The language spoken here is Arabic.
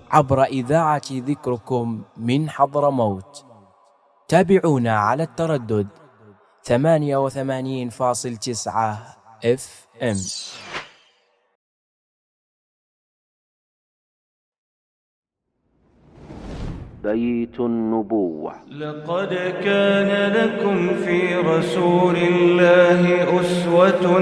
عبر إذاعة ذكركم من حضرموت. تابعونا على التردد 88.9 FM. بيت النبوة. لقد كان لكم في رسول الله أسوة